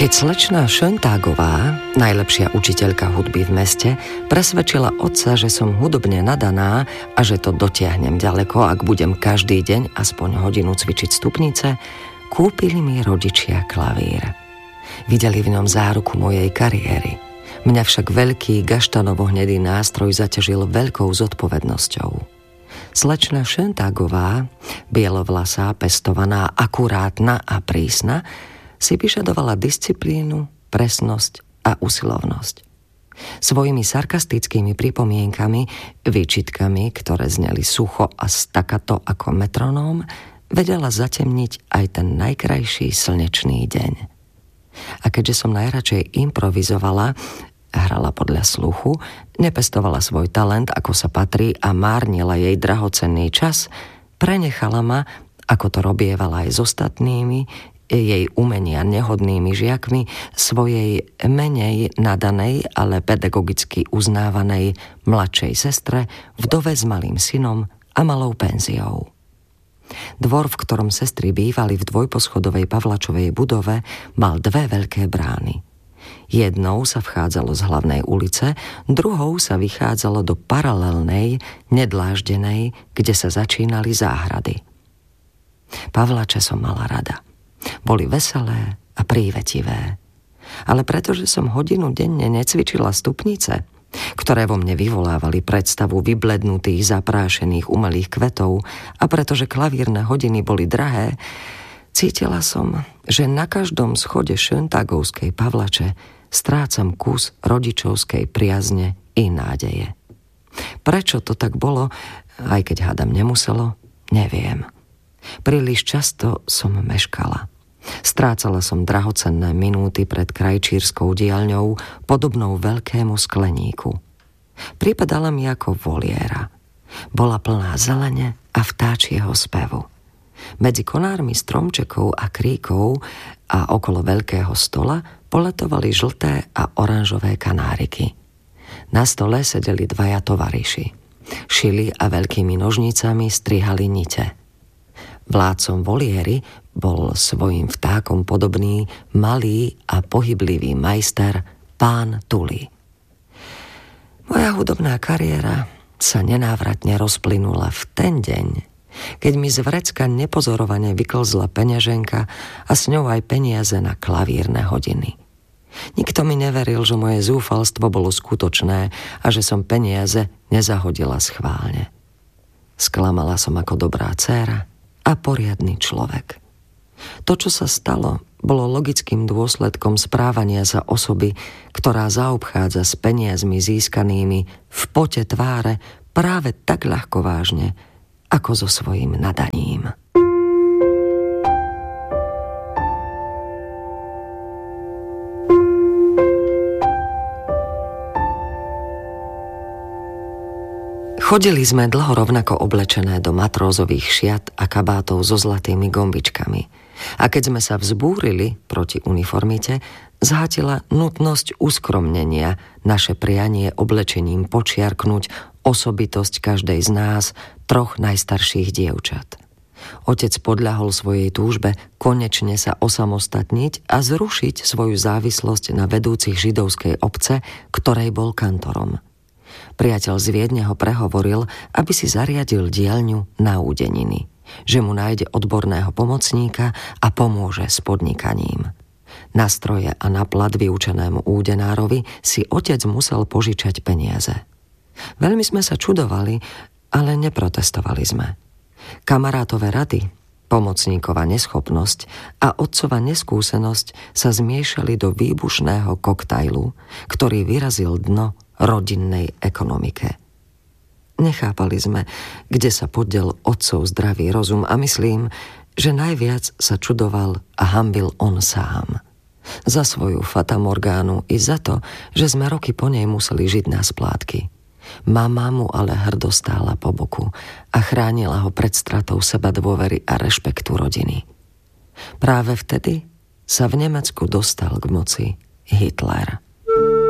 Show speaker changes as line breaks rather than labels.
Keď slečná Schöntagová, najlepšia učiteľka hudby v meste, presvedčila otca, že som hudobne nadaná a že to dotiahnem ďaleko, ak budem každý deň aspoň hodinu cvičiť stupnice, kúpili mi rodičia klavír. Videli v ňom záruku mojej kariéry. Mňa však veľký gaštanovo-hnedý nástroj zaťažil veľkou zodpovednosťou. Slečna Schöntagová, bielovlasá, pestovaná, akurátna a prísna, si vyžadovala disciplínu, presnosť a usilovnosť. Svojimi sarkastickými pripomienkami, výčitkami, ktoré zneli sucho a stakato ako metronóm, vedela zatemniť aj ten najkrajší slnečný deň. A keďže som najradšej improvizovala, hrala podľa sluchu, nepestovala svoj talent, ako sa patrí, a márnila jej drahocenný čas, prenechala ma, ako to robievala aj s ostatnými, jej umenia nehodnými žiakmi, svojej menej nadanej, ale pedagogicky uznávanej mladšej sestre, vdove s malým synom a malou penziou. Dvor, v ktorom sestry bývali v dvojposchodovej Pavlačovej budove, mal dve veľké brány. Jednou sa vchádzalo z hlavnej ulice, druhou sa vychádzalo do paralelnej, nedláždenej, kde sa začínali záhrady. Pavlače som mala rada. Boli veselé a prívetivé. Ale pretože som hodinu denne necvičila stupnice, ktoré vo mne vyvolávali predstavu vyblednutých, zaprášených umelých kvetov, a pretože klavírne hodiny boli drahé, cítila som, že na každom schode Schöntagovskej Pavlače strácam kus rodičovskej priazne i nádeje. Prečo to tak bolo, aj keď hádam nemuselo, neviem. Príliš často som meškala. Strácala som drahocenné minúty pred krajčírskou diaľňou, podobnou veľkému skleníku. Pripadala mi ako voliéra. Bola plná zelene a vtáčieho spevu. Medzi konármi stromčekov a kríkov a okolo veľkého stola poletovali žlté a oranžové kanáriky. Na stole sedeli dvaja tovariši. Šili a veľkými nožnicami strihali nite. Vládcom voliéry bol svojim vtákom podobný, malý a pohyblivý majster pán Tully. Moja hudobná kariéra sa nenávratne rozplynula v ten deň, keď mi z vrecka nepozorovane vyklzla peňaženka a s ňou aj peniaze na klavírne hodiny. Nikto mi neveril, že moje zúfalstvo bolo skutočné a že som peniaze nezahodila schválne. Sklamala som ako dobrá dcéra a poriadny človek. To, čo sa stalo, bolo logickým dôsledkom správania sa osoby, ktorá zaobchádza s peniazmi získanými v pote tváre práve tak ľahkovážne, ako so svojím nadaním. Chodili sme dlho rovnako oblečené do matrózových šiat a kabátov so zlatými gombičkami. A keď sme sa vzbúrili proti uniformite, zhatila nutnosť uskromnenia, naše prianie oblečením počiarknúť osobitosť každej z nás, troch najstarších dievčat. Otec podľahol svojej túžbe konečne sa osamostatniť a zrušiť svoju závislosť na vedúcich židovskej obce, ktorej bol kantorom. Priateľ z Viedne ho prehovoril, aby si zariadil diaľňu na Údeniny, že mu nájde odborného pomocníka a pomôže s podnikaním. Na stroje a na plat vyučenému údenárovi si otec musel požičať peniaze. Veľmi sme sa čudovali, ale neprotestovali sme. Kamarátové rady, pomocníkova neschopnosť a otcova neskúsenosť sa zmiešali do výbušného koktajlu, ktorý vyrazil dno rodinnej ekonomike. Nechápali sme, kde sa podiel otcov zdravý rozum a myslím, že najviac sa čudoval a hanbil on sám. Za svoju fatamorgánu i za to, že sme roky po nej museli žiť na splátky. Mama mu ale hrdo stála po boku a chránila ho pred stratou seba dôvery a rešpektu rodiny. Práve vtedy sa v Nemecku dostal k moci Hitler.